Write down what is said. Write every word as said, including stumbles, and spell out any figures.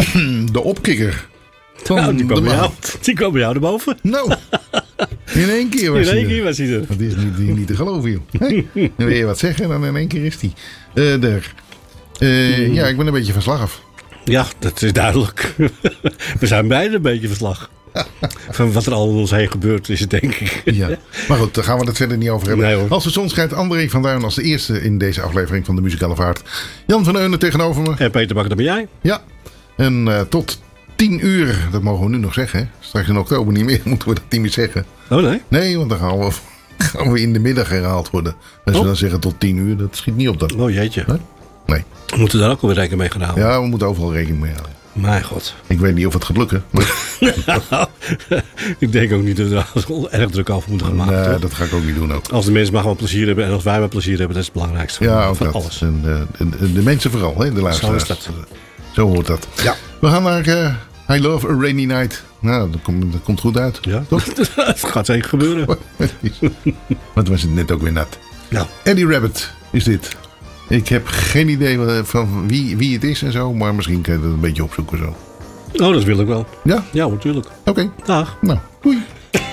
De opkikker. Van Nou, die, de kwam bij jou, maand. die kwam bij jou erboven. Nou, in één keer was In hij één er. keer was hij er. Dat is niet, niet, niet te geloven, joh. Hey, dan wil je wat zeggen en dan in één keer is hij uh, er. Uh, ja, ik ben een beetje van slag af. Ja, dat is duidelijk. We zijn beide een beetje verslag. Van wat er al om ons heen gebeurd is, denk ik. Ja. Maar goed, daar gaan we het verder niet over hebben. Nee, hoor. Als de zon schijnt, André van Duin als de eerste in deze aflevering van de Muzikale Vaart. Jan van Eunen tegenover me. En Peter Bakker, dat ben jij. Ja, en uh, tot tien uur, dat mogen we nu nog zeggen. Hè? Straks in oktober niet meer, moeten we dat niet meer zeggen. Oh nee? Nee, want dan gaan we, gaan we in de middag herhaald worden. Als we Oh. dan zeggen tot tien uur, dat schiet niet op dan. Oh jeetje. Nee? Nee. We moeten daar ook alweer rekening mee gaan houden. Ja, we moeten overal rekening mee houden. Mijn god. Ik weet niet of het gaat lukken. Maar Ik denk ook niet dat we er erg druk over moeten gaan maken. nee, toch? dat ga ik ook niet doen ook. Als de mensen maar gewoon plezier hebben en als wij maar plezier hebben, dat is het belangrijkste. Ja, van, ook van dat. alles. En, uh, de, de mensen vooral, hè, de luisteraars. Zo is dat. Zo hoort dat. Ja. We gaan naar uh, I Love a Rainy Night. Nou, dat komt, dat komt goed uit. Ja, Toch? dat gaat zeker gebeuren. Wat was het net ook weer nat. Ja. Eddie Rabbit is dit. Ik heb geen idee van wie, wie het is en zo. Maar misschien kan je dat een beetje opzoeken zo. Oh, dat wil ik wel. Ja? Ja, natuurlijk. Oké. Dag. Nou, doei.